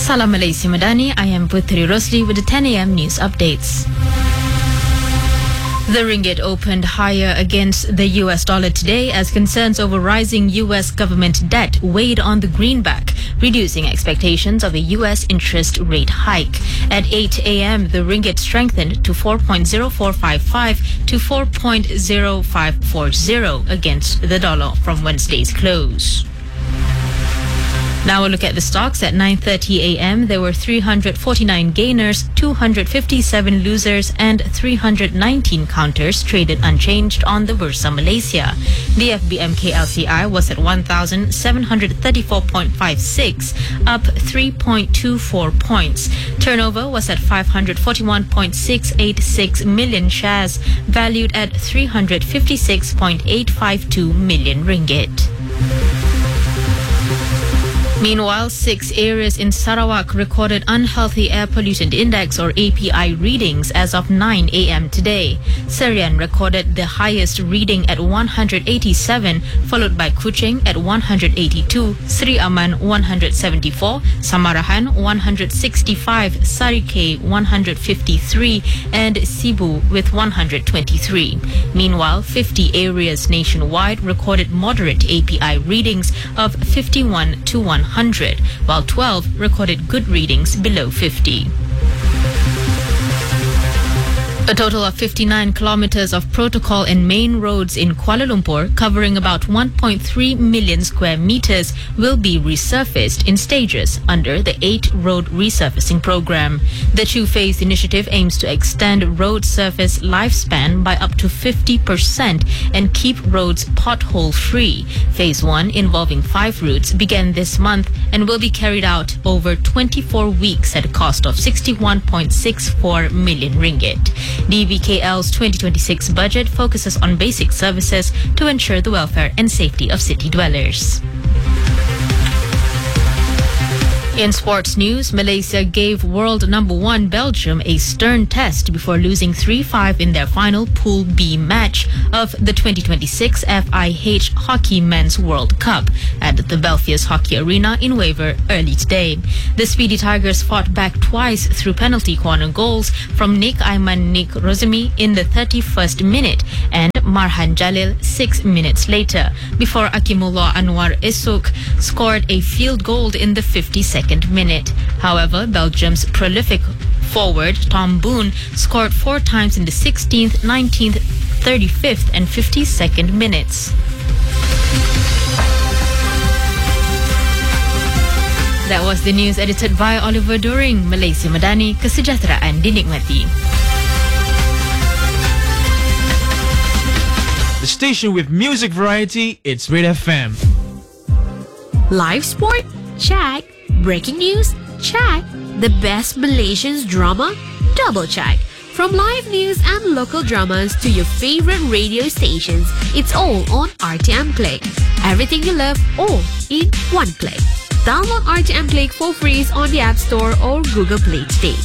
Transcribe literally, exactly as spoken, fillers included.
Salam Malaysia Madani, I am Putri Rosli with the ten a m news updates. The ringgit opened higher against the U S dollar today as concerns over rising U S government debt weighed on the greenback, reducing expectations of a U S interest rate hike. At eight a m, the ringgit strengthened to four point zero four five five to four point zero five four zero against the dollar from Wednesday's close. Now we'll look at the stocks. At nine thirty a m, there were three hundred forty-nine gainers, two hundred fifty-seven losers and three hundred nineteen counters traded unchanged on the Bursa Malaysia. The F B M K L C I was at one thousand seven hundred thirty-four point five six, up three point two four points. Turnover was at five hundred forty-one point six eight six million shares, valued at three hundred fifty-six point eight five two million ringgit. Meanwhile, six areas in Sarawak recorded unhealthy air pollutant index or A P I readings as of nine a m today. Serian recorded the highest reading at one hundred eighty-seven, followed by Kuching at one hundred eighty-two, Sri Aman one hundred seventy-four, Samarahan one hundred sixty-five, Sarike one hundred fifty-three and Cebu with one hundred twenty-three. Meanwhile, fifty areas nationwide recorded moderate A P I readings of fifty-one to one hundred, while twelve recorded good readings below fifty. A total of fifty-nine kilometers of protocol and main roads in Kuala Lumpur, covering about one point three million square meters, will be resurfaced in stages under the eight road resurfacing program. The two-phase initiative aims to extend road surface lifespan by up to fifty percent and keep roads pothole-free. Phase one, involving five routes, began this month and will be carried out over twenty-four weeks at a cost of sixty-one point six four million ringgit. D B K L's twenty twenty-six budget focuses on basic services to ensure the welfare and safety of city dwellers. In sports news, Malaysia gave world number one Belgium a stern test before losing three five in their final Pool B match of the twenty twenty-six F I H Hockey Men's World Cup at the Belfius Hockey Arena in Waver early today. The Speedy Tigers fought back twice through penalty corner goals from Nick Aiman Nick Rosemi in the thirty-first minute and Marhan Jalil six minutes later, before Akimullah Anwar Esuk scored a field goal in the fifty-second minute. However, Belgium's prolific forward Tom Boone scored four times in the sixteenth, nineteenth, thirty-fifth and fifty-second minutes. That was the news edited by Oliver Doring. Malaysia Madani, kesejahteraan dinikmati. The station with music variety, it's Red F M. Live sport? Check. Breaking news? Check. The best Malaysian drama? Double check. From live news and local dramas to your favorite radio stations, it's all on R T M Click. Everything you love, all in one click. Download R T M Click for free on the App Store or Google Play today.